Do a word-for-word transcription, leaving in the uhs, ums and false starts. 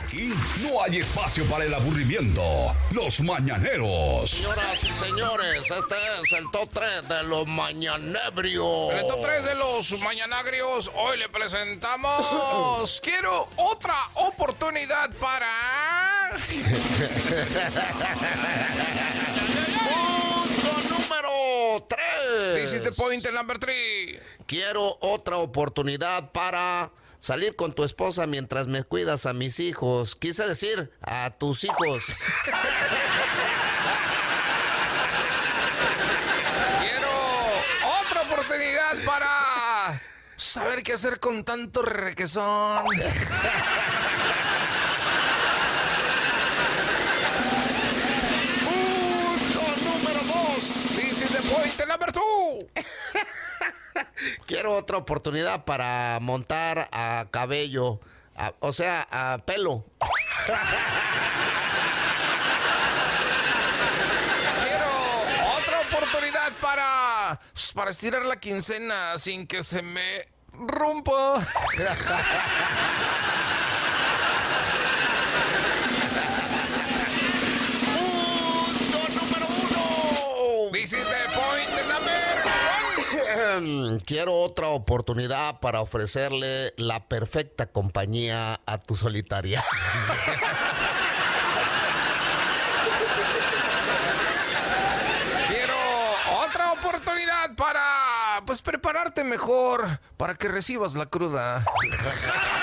Aquí no hay espacio para el aburrimiento. Los mañaneros. Señoras y señores, este es el top tres de los mañanebrios. En el top tres de los mañanagrios, hoy le presentamos... Quiero otra oportunidad para... Punto número tres. This is the point in number three. Quiero otra oportunidad para salir con tu esposa mientras me cuidas a mis hijos. Quise decir, a tus hijos. Quiero otra oportunidad para saber qué hacer con tanto requesón. Punto número dos. This is the point in number two. Quiero otra oportunidad para montar a cabello, a- o sea, a pelo. Quiero otra oportunidad para... para estirar la quincena sin que se me rompa. Punto número uno. This is the point number one. Quiero otra oportunidad para ofrecerle la perfecta compañía a tu solitaria. Quiero otra oportunidad para, pues, prepararte mejor para que recibas la cruda.